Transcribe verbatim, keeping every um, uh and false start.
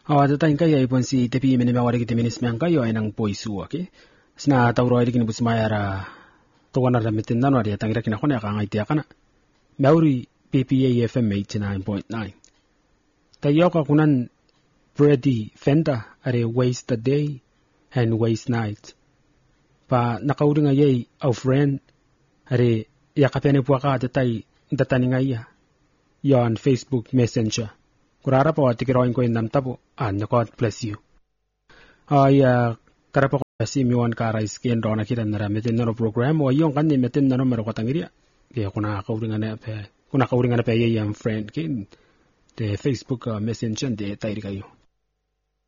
Awa ta tayo kaya ipon si tepi minimawari kiti minismang kayo ay nang poisu okay. Sina tauro ay dikin busmayara tuwan na ramitin na no ari tangira kinakona kangay tiya kana. Mauri P P A F M eighty-nine point nine. Tayo ka kunan Freddy Fender ari waste a day and waste night. Pa nakauring ayay au friend ari yakapene puaka tatay tatani ngaya yon Facebook Messenger. Kurara po tikiroin ko yung namtabo and God bless you. Ay uh, karapo ko si miwan karay skin do nakita na ramitin na program o yung kanin metin na numero katangiriya. Kaya kung nakakauring na pe kung nakauring na pe yung friend kin the Facebook uh, Messenger de tayo kayo.